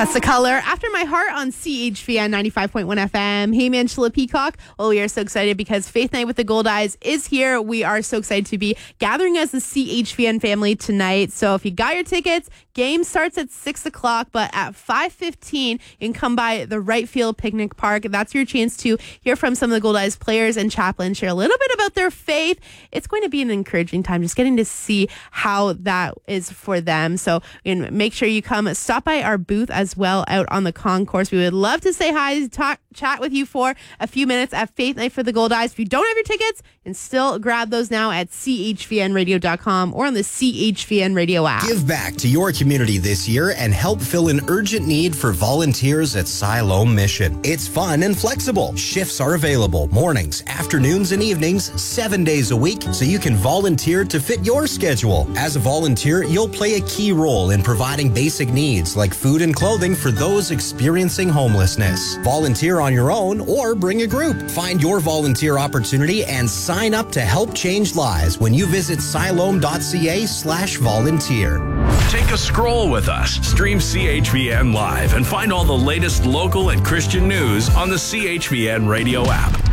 That's The Color. After My Heart on CHVN 95.1 FM. Hey, man, Angela Peacock. Well, we are so excited because Faith Night with the Goldeyes is here. We are so excited to be gathering as the CHVN family tonight. So if you got your tickets, game starts at 6 o'clock, but at 5:15, you can come by the Right Field Picnic Park. That's your chance to hear from some of the Goldeyes players and chaplains, share a little bit about their faith. It's going to be an encouraging time, just getting to see how that is for them. So make sure you come stop by our booth as well out on the concourse. We would love to say hi, chat with you for a few minutes at Faith Night for the Goldeyes. If you don't have your tickets, you can still grab those now at chvnradio.com or on the CHVN Radio app. Give back to your community this year and help fill an urgent need for volunteers at Siloam Mission. It's fun and flexible. Shifts are available mornings, afternoons, and evenings, 7 days a week, so you can volunteer to fit your schedule. As a volunteer, you'll play a key role in providing basic needs like food and clothing for those experiencing homelessness. Volunteer on your own or bring a group. Find your volunteer opportunity and sign up to help change lives when you visit siloam.ca/volunteer. Take a scroll with us. Stream CHVN Live and find all the latest local and Christian news on the CHVN Radio app.